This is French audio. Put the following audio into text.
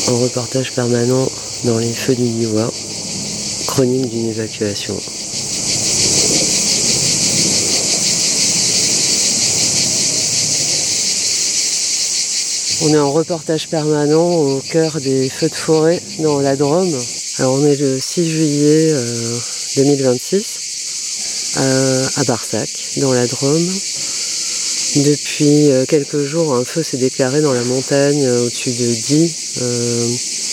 en reportage permanent dans les feux du Diois, chronique d'une évacuation. On est en reportage permanent au cœur des feux de forêt dans la Drôme. Alors on est le 6 juillet 2026 à Barsac, dans la Drôme. Depuis quelques jours, un feu s'est déclaré dans la montagne au-dessus de Die,